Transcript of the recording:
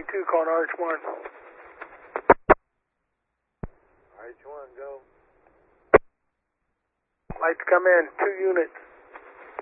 2 calling RH1. RH1, go. Lights come in, 2 units.